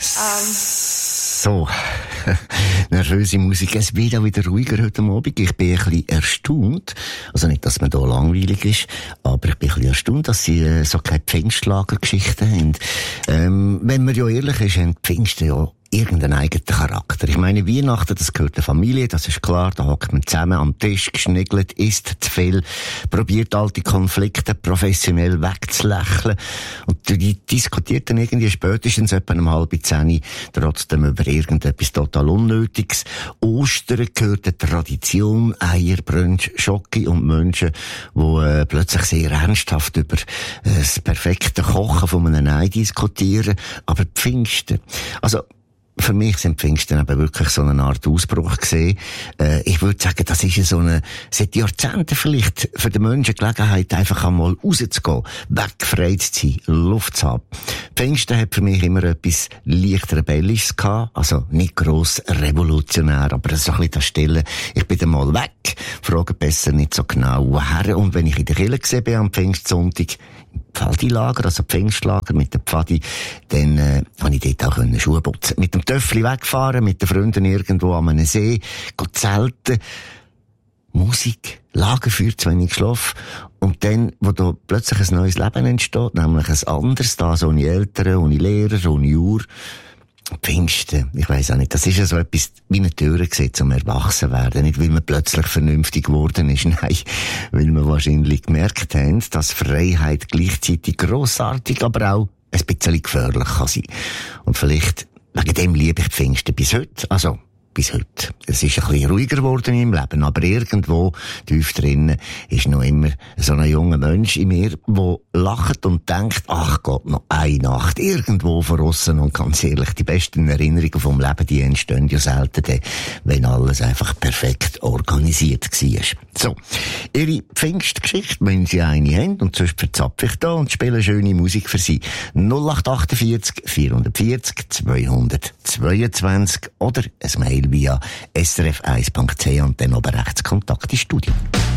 So, nervöse Musik. Es wird auch wieder ruhiger heute Abend. Ich bin ein bisschen erstaunt. Also nicht, dass man da langweilig ist, aber ich bin ein bisschen erstaunt, dass sie so keine Pfingstlagergeschichten haben. Wenn man ja ehrlich ist, haben Pfingsten ja irgendeinen eigenen Charakter. Ich meine, Weihnachten, das gehört der Familie, das ist klar, da hockt man zusammen am Tisch, geschniggelt, isst zu viel, probiert alte Konflikte professionell wegzulächeln und die diskutiert dann irgendwie spätestens etwa um 9:30 trotzdem über irgendetwas total Unnötiges. Ostern gehört der Tradition, Eier, Brunch, Schoki und Menschen, die plötzlich sehr ernsthaft über das perfekte Kochen von einem Ei diskutieren, aber Pfingsten, also für mich sind Pfingsten eben wirklich so eine Art Ausbruch gesehen. Ich würde sagen, das ist seit Jahrzehnten vielleicht für den Menschen Gelegenheit, einfach einmal rauszugehen, wegfreit zu sein, Luft zu haben. Pfingsten hat für mich immer etwas leicht Rebellisches gehabt, also nicht gross revolutionär, aber so ein bisschen das Stille. Ich bin dann mal weg, frage besser nicht so genau woher. Und wenn ich in der Kirche gesehen bin am Pfingstsonntag, Pfadilager, also Pfingstlager mit der Pfadi, dann konnte ich dort auch Schuhe putzen. Mit dem Töffli wegfahren, mit den Freunden irgendwo an einem See, zelten, Musik, Lagerfeuer, zu wenig Schlaf. Und dann, wo da plötzlich ein neues Leben entsteht, nämlich ein anderes, das ohne Eltern, ohne Lehrer, ohne Uhr. Pfingsten, ich weiss auch nicht, das ist ja so etwas wie eine Tür gesehen zum Erwachsenwerden. Nicht, weil man plötzlich vernünftig geworden ist, nein, weil wir wahrscheinlich gemerkt haben, dass Freiheit gleichzeitig grossartig, aber auch ein bisschen gefährlich kann sein. Und vielleicht, wegen dem liebe ich Pfingsten bis heute, also bis heute. Es ist ein bisschen ruhiger geworden im Leben, aber irgendwo tief drinnen ist noch immer so ein junger Mensch in mir, der lacht und denkt, ach Gott, noch eine Nacht irgendwo verrossen. Und ganz ehrlich, die besten Erinnerungen vom Leben, die entstehen ja selten, wenn alles einfach perfekt organisiert war. So, ihre Pfingstgeschichte, wenn Sie eine haben, und sonst verzapfe ich da und spiele schöne Musik für Sie. 0848 440 222 oder ein Mail via srf1.ch und dann oben rechts Kontakt ins Studio.